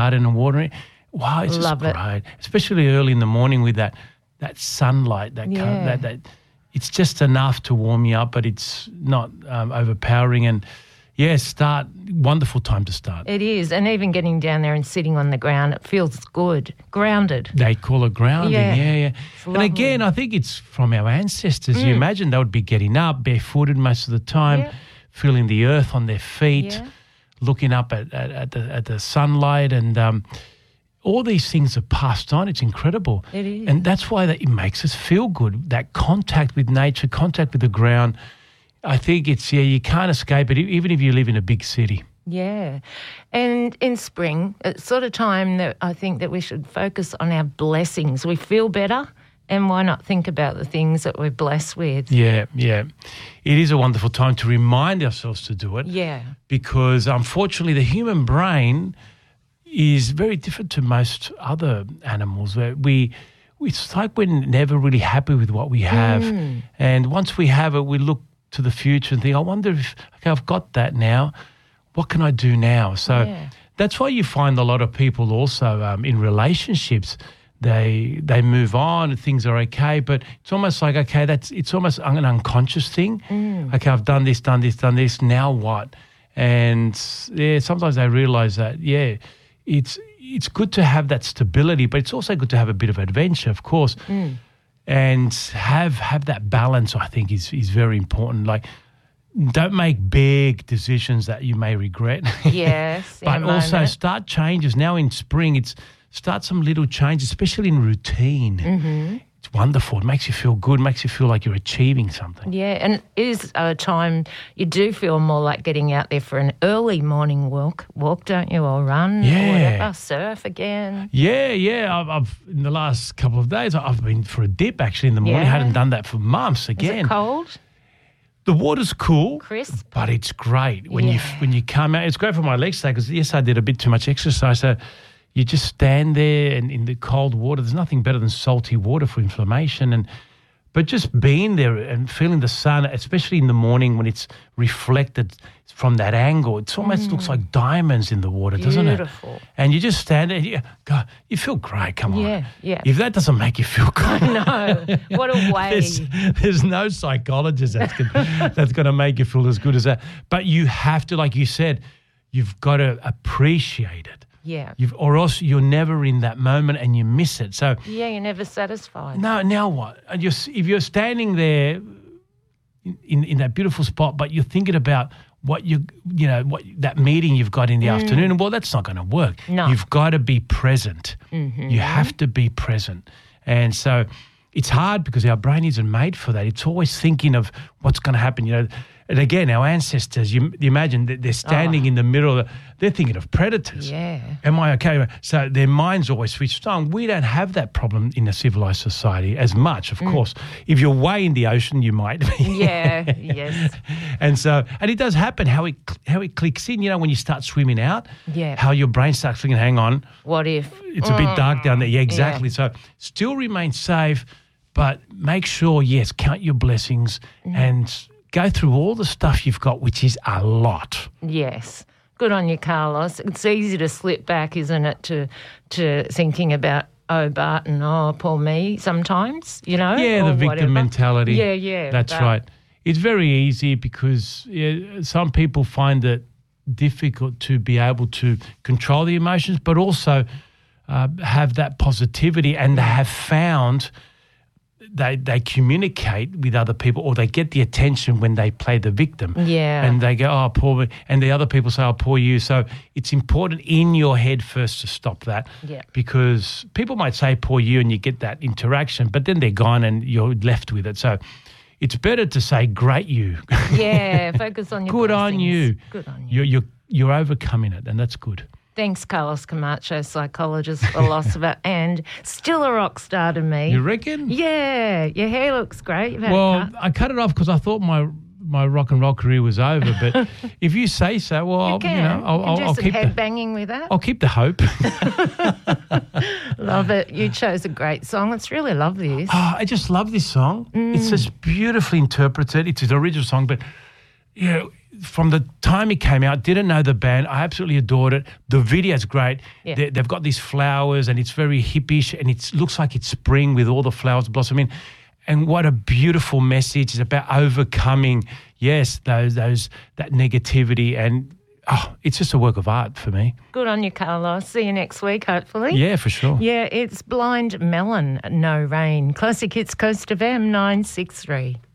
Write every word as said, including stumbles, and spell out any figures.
garden and watering it. Wow, it's Love just it. great, especially early in the morning with that that sunlight. That, Yeah. kind that that it's just enough to warm you up, but it's not um, overpowering. And yeah, start wonderful time to start. It is, and even getting down there and sitting on the ground, it feels good, grounded. They call it grounding, Yeah. yeah, yeah. It's And lovely. again, I think it's from our ancestors. You imagine they would be getting up barefooted most of the time, Yeah. feeling the earth on their feet, Yeah. looking up at, at, at the at the sunlight, and um, all these things are passed on. It's incredible. It is. And that's why that it makes us feel good, that contact with nature, contact with the ground. I think it's, yeah, you can't escape it, e- even if you live in a big city. Yeah. And in spring, it's sort of time that I think that we should focus on our blessings. We feel better, and why not think about the things that we're blessed with? Yeah, yeah. It is a wonderful time to remind ourselves to do it. Yeah. Because unfortunately the human brain is very different to most other animals. Where we, it's like we're never really happy with what we have. Mm. And once we have it, we look to the future and think, I wonder if, okay, I've got that now. What can I do now? So Yeah. that's why you find a lot of people also um, in relationships, they they move on and things are okay, but it's almost like, okay, that's it's almost an unconscious thing. Mm. Okay, I've done this, done this, done this, now what? And yeah, sometimes they realise that, yeah, it's it's good to have that stability, but it's also good to have a bit of adventure, of course. Mm. And have have that balance, I think, is is very important. Like, don't make big decisions that you may regret. Yes. in a But also moment. start changes. Now in spring, it's start some little changes, especially in routine. Mm-hmm. It's wonderful. It makes you feel good, makes you feel like you're achieving something. Yeah, and it is a time you do feel more like getting out there for an early morning walk, walk, don't you, or run, Yeah. or whatever, surf again. Yeah, yeah. I've, I've in the last couple of days, I've been for a dip actually in the morning. Yeah. I hadn't done that for months. Is Again, it cold? the water's cool, Crisp? but it's great when you Yeah. when you come out. It's great for my legs today because yes, I did a bit too much exercise. So you just stand there and in the cold water. There's nothing better than salty water for inflammation. And but just being there and feeling the sun, especially in the morning when it's reflected from that angle, it almost looks like diamonds in the water, doesn't it? Beautiful. And you just stand there and you, God, you feel great. Come on. Yeah, yeah. If that doesn't make you feel good. No, what a way. There's, there's no psychologist that's going that's going to make you feel as good as that. But you have to, like you said, you've got to appreciate it. Yeah. You've, or else you're never in that moment and you miss it. So Yeah, you're never satisfied. no, now what? And you're, if you're standing there in, in, in that beautiful spot, but you're thinking about what you you know what that meeting you've got in the afternoon, well, that's not going to work. No. You've got to be present. Mm-hmm. You have to be present, and so it's hard because our brain isn't made for that. It's always thinking of what's going to happen. You know, and again, our ancestors. You, you imagine that they're standing Oh. in the middle. Of, they're thinking of predators. Yeah. Am I okay? So their mind's always switched on. We don't have that problem in a civilized society as much, of course. If you're way in the ocean, you might. Yeah, yes. And so, and it does happen how it how it clicks in. You know, when you start swimming out, Yeah. how your brain starts thinking, "Hang on, What if? it's a bit dark down there." Yeah, exactly. Yeah. So still remain safe, but make sure, yes, count your blessings and go through all the stuff you've got, which is a lot. Yes. Good on you, Carlos. It's easy to slip back, isn't it, to to thinking about, oh, Barton, oh, poor me sometimes, you know? Yeah, or the victim whatever. mentality. Yeah, yeah. That's but- right. It's very easy because yeah, some people find it difficult to be able to control the emotions, but also uh, have that positivity, and they have found they they communicate with other people, or they get the attention when they play the victim. Yeah. And they go, oh, poor me. And the other people say, oh, poor you. So it's important in your head first to stop that. Yeah. Because people might say poor you and you get that interaction, but then they're gone and you're left with it. So it's better to say great you. Yeah, focus on your Good on blessings. you. Good on you. You're, you're, you're overcoming it, and that's good. Thanks, Carlos Camacho, psychologist, philosopher, and still a rock star to me. You reckon? Yeah, your hair looks great. You've had Well, a cut. I cut it off because I thought my my rock and roll career was over. But if you say so, well, You I'll, can. you know, I'll, you can I'll, do I'll some keep head the banging with that. I'll keep the hope. Love it. You chose a great song. It's really lovely. Oh, I just love this song. It's Mm. just beautifully interpreted. It's an original song, but you know, from the time it came out, didn't know the band. I absolutely adored it. The video's great. Yeah. They, they've got these flowers and it's very hippish and it looks like it's spring with all the flowers blossoming. And what a beautiful message. It's about overcoming, yes, those those that negativity. And oh, it's just a work of art for me. Good on you, Carlos. See you next week, hopefully. Yeah, for sure. Yeah, it's Blind Melon, No Rain. Classic Hits Coast of M nine six three.